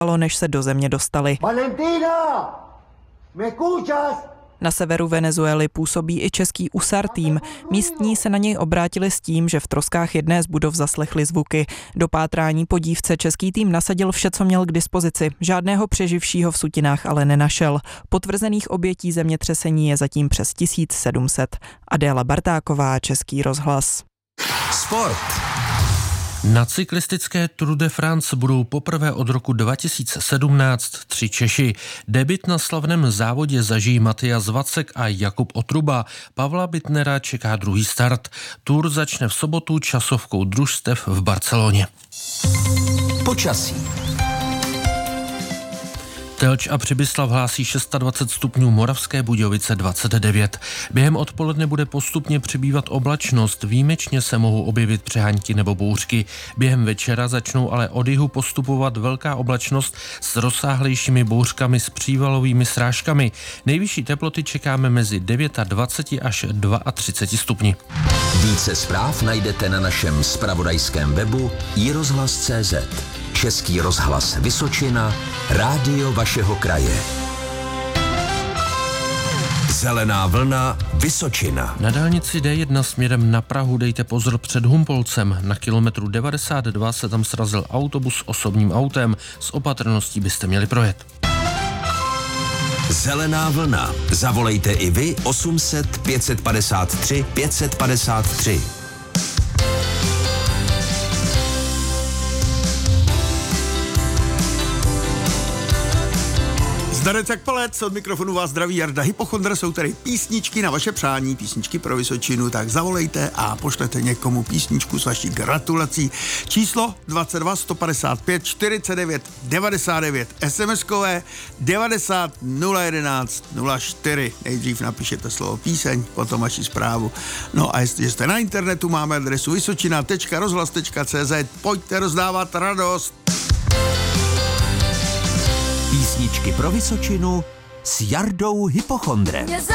než se do země dostali. Valentina, ¿me escuchas? Na severu Venezuely působí i český USAR tým. Místní se na něj obrátili s tím, že v troskách jedné z budov zaslechli zvuky. Do pátrání po dívce český tým nasadil vše, co měl k dispozici. Žádného přeživšího v sutinách ale nenašel. Potvrzených obětí zemětřesení je zatím přes 1700. Adéla Bartáková, Český rozhlas. Sport. Na cyklistické Tour de France budou poprvé od roku 2017 3 Češi. Debut na slavném závodě zažijí Matyas Vacek a Jakub Otruba. Pavla Bittnera čeká druhý start. Tour začne v sobotu časovkou družstev v Barceloně. Počasí. Telč a Přibyslav hlásí 26 stupňů, Moravské Budějovice 29. Během odpoledne bude postupně přibývat oblačnost, výjimečně se mohou objevit přehánky nebo bouřky. Během večera začnou ale od jihu postupovat velká oblačnost s rozsáhlejšími bouřkami s přívalovými srážkami. Nejvyšší teploty čekáme mezi 29 až 32 stupni. Více zpráv najdete na našem zpravodajském webu iRozhlas.cz. Český rozhlas Vysočina, rádio vašeho kraje. Zelená vlna Vysočina. Na dálnici D1 směrem na Prahu dejte pozor před Humpolcem. Na kilometru 92 se tam srazil autobus s osobním autem. S opatrností byste měli projet. Zelená vlna. Zavolejte i vy 800 553 553. Zdarec jak palec, od mikrofonu vás zdraví Jarda Hypochondra, jsou tady písničky na vaše přání, písničky pro Vysočinu, tak zavolejte a pošlete někomu písničku s vaší gratulací. Číslo 22 155 49 99, SMS-kové 90 011 04. Nejdřív napíšete slovo píseň, potom vaši zprávu. No a jestliže jste na internetu, máme adresu vysočina.rozhlas.cz, pojďte rozdávat radost. Písničky pro Vysočinu s Jardou Hypochondrem.